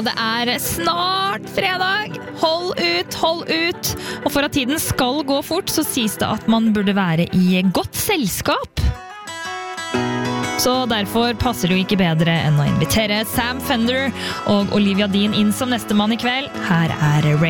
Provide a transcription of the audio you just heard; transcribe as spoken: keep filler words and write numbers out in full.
Det er snart fredag. Hold ut, hold ut. Og for at tiden skal gå fort, så sies det at man burde være i godt selskap. Så derfor passer det jo ikke bedre enn å invitere Sam Fender og Olivia Dean inn som neste mann i kveld. Her er Ray.